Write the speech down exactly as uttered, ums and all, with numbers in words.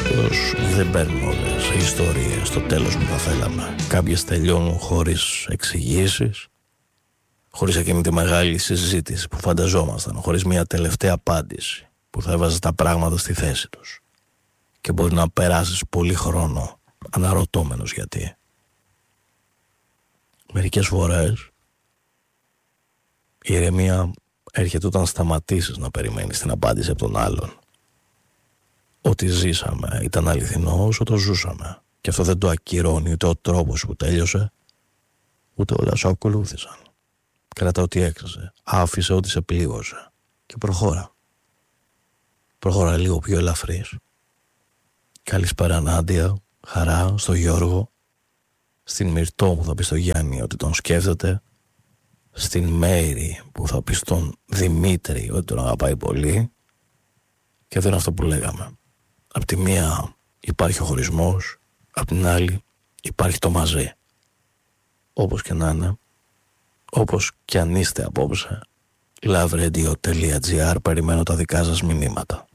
Πως δεν παίρνουν όλες οι ιστορίες στο τέλος που θα θέλαμε. Κάποιες τελειώνουν χωρίς εξηγήσεις, χωρίς εκείνη τη μεγάλη συζήτηση που φανταζόμασταν, χωρίς μια τελευταία απάντηση που θα έβαζε τα πράγματα στη θέση τους. Και μπορεί να περάσεις πολύ χρόνο αναρωτώμενος γιατί. Μερικές φορές η ηρεμία έρχεται όταν σταματήσεις να περιμένεις την απάντηση από τον άλλον. Ό,τι ζήσαμε ήταν αληθινό όσο το ζούσαμε. Και αυτό δεν το ακυρώνει ούτε ο τρόπος που τέλειωσε, ούτε όλα όσα ακολούθησαν. Κράτα ό,τι έξασε, άφησε ό,τι σε πλήγωσε και προχώρα. Προχώρα λίγο πιο ελαφρύς. Καλησπέρα Νάντια, χαρά στο Γιώργο, στην Μυρτώ που θα πει στο Γιάννη ότι τον σκέφτεται, στην Μέρη που θα πει στον Δημήτρη ότι τον αγαπάει πολύ. Και αυτό είναι αυτό που λέγαμε. Απ' τη μία υπάρχει ο χωρισμός, απ' την άλλη υπάρχει το μαζί. Όπως και να είναι, όπως και αν είστε απόψε, loveradio.gr, περιμένω τα δικά σας μηνύματα.